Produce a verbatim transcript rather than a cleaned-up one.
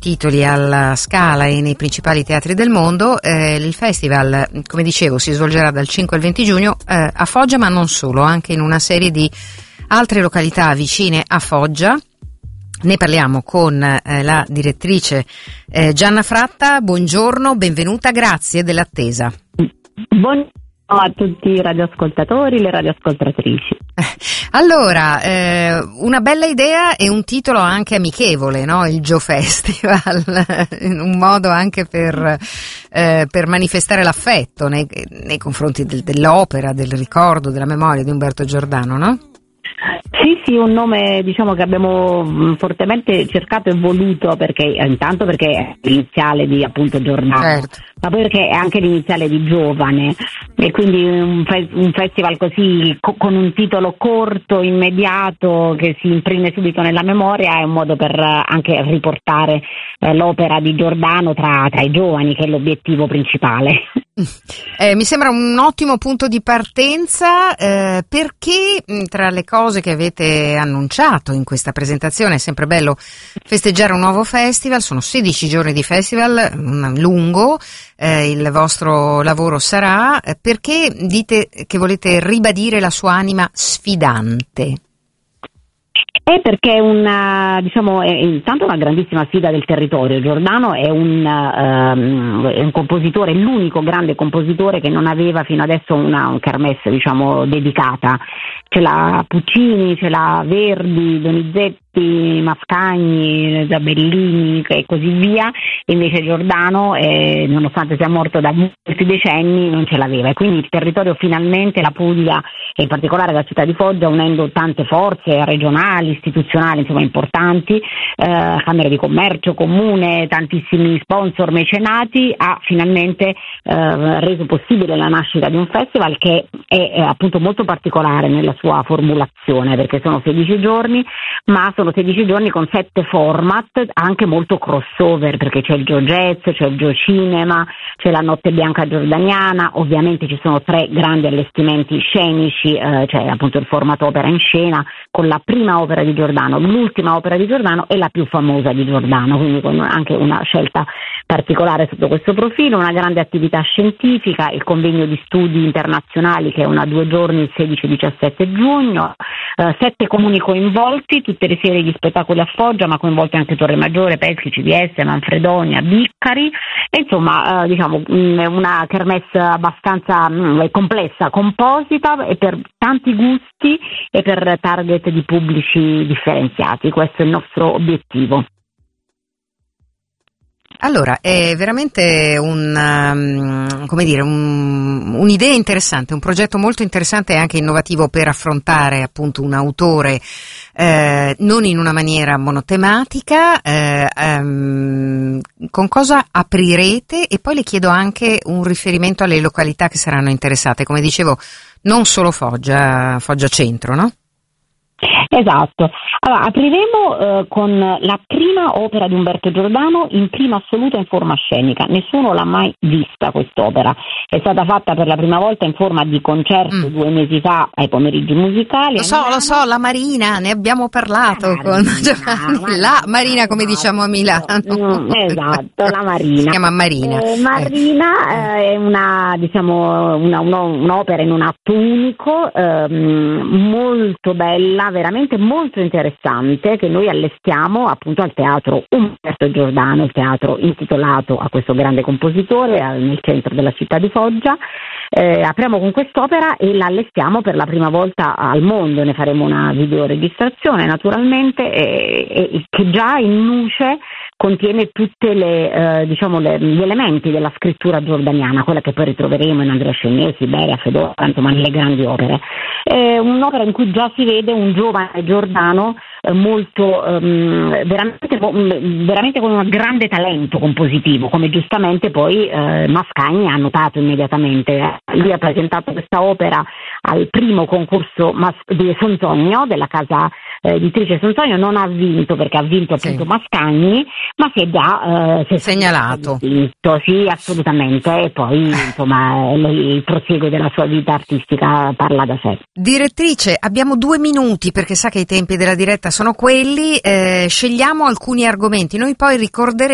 titoli alla Scala e nei principali teatri del mondo. Eh, il festival, come dicevo, si svolgerà dal cinque al venti giugno eh, a Foggia, ma non solo, anche in una serie di altre località vicine a Foggia. Ne parliamo con eh, la direttrice eh, Gianna Fratta. Buongiorno, benvenuta, grazie dell'attesa. Buongiorno a tutti i radioascoltatori, le radioascoltatrici. Allora, eh, una bella idea e un titolo anche amichevole, no? Il Geo Festival, in un modo anche per, eh, per manifestare l'affetto nei, nei confronti del, dell'opera, del ricordo, della memoria di Umberto Giordano, no? Sì, sì, un nome diciamo che abbiamo fortemente cercato e voluto, perché intanto perché è l'iniziale di appunto Giordano, certo, ma poi perché è anche l'iniziale di giovane, e quindi un, fe- un festival così co- con un titolo corto, immediato, che si imprime subito nella memoria, è un modo per anche riportare eh, l'opera di Giordano tra, tra i giovani, che è l'obiettivo principale. Eh, mi sembra un ottimo punto di partenza, eh, perché tra le cose che avete annunciato in questa presentazione, è sempre bello festeggiare un nuovo festival, sono sedici giorni di festival, un lungo, eh, il vostro lavoro sarà, eh, perché dite che volete ribadire la sua anima sfidante? È perché è una, diciamo, è intanto una grandissima sfida del territorio. Giordano è un, um, è un compositore, l'unico grande compositore che non aveva fino adesso una un kermesse, diciamo, dedicata. Ce l'ha Puccini, ce l'ha Verdi, Donizetti, Mascagni, Zabellini e così via, invece Giordano, eh, nonostante sia morto da molti decenni, non ce l'aveva, e quindi il territorio finalmente, la Puglia e in particolare la città di Foggia, unendo tante forze regionali, istituzionali, insomma importanti, eh, Camere di Commercio, Comune, tantissimi sponsor, mecenati, ha finalmente eh, reso possibile la nascita di un festival che è, è appunto molto particolare nella sua formulazione, perché sono sedici giorni, ma sono sedici giorni con sette format, anche molto crossover, perché c'è il Geo Jazz, c'è il Geo Cinema, c'è la Notte Bianca Giordaniana, ovviamente ci sono tre grandi allestimenti scenici, eh, cioè appunto il format opera in scena, con la prima opera di Giordano, l'ultima opera di Giordano e la più famosa di Giordano, quindi con anche una scelta particolare sotto questo profilo, una grande attività scientifica, il convegno di studi internazionali che è una due giorni il sedici diciassette giugno, eh, sette comuni coinvolti, tutte le serie di spettacoli a Foggia, ma coinvolti anche Torre Maggiore, Peschi, C D S, Manfredonia, Biccari, e insomma eh, diciamo mh, una kermesse abbastanza mh, complessa, composita e per tanti gusti e per target di pubblici differenziati. Questo è il nostro obiettivo. Allora, è veramente un, um, come dire, un, un'idea interessante, un progetto molto interessante e anche innovativo per affrontare appunto un autore eh, non in una maniera monotematica. Eh, um, con cosa aprirete? E poi le chiedo anche un riferimento alle località che saranno interessate, come dicevo, non solo Foggia, Foggia Centro, no? Esatto. Allora, apriremo eh, con la prima opera di Umberto Giordano in prima assoluta in forma scenica. Nessuno l'ha mai vista quest'opera. È stata fatta per la prima volta in forma di concerto mm. due mesi fa ai pomeriggi musicali. Lo so, lo so, la Marina, ne abbiamo parlato la con Giovanni. La Marina, come diciamo a Milano. Mm, esatto, la Marina. Si chiama Marina. Eh, Marina eh. è una, diciamo, una, una, un'opera in un atto unico, ehm, molto bella, veramente molto interessante, che noi allestiamo appunto al teatro Umberto Giordano, il teatro intitolato a questo grande compositore, nel centro della città di Foggia. Eh, apriamo con quest'opera e la allestiamo per la prima volta al mondo, ne faremo una videoregistrazione naturalmente, e, e, che già in nuce contiene tutte le eh, diciamo le, gli elementi della scrittura giordaniana, quella che poi ritroveremo in Andrea Scegnesi, Beria, Fedora, insomma nelle grandi opere. È un'opera in cui già si vede un giovane Giordano eh, molto um, veramente, veramente con un grande talento compositivo, come giustamente poi eh, Mascagni ha notato immediatamente. Lui ha presentato questa opera al primo concorso mas- di Sonzogno, della casa eh, editrice Sonzogno, non ha vinto perché ha vinto appunto sì. Mascagni, ma si è già eh, si è segnalato. Vinto, sì, assolutamente, e poi insomma il, il proseguo della sua vita artistica parla da sé. Direttrice, abbiamo due minuti perché sa che i tempi della diretta sono quelli, eh, scegliamo alcuni argomenti, noi poi ricorderemo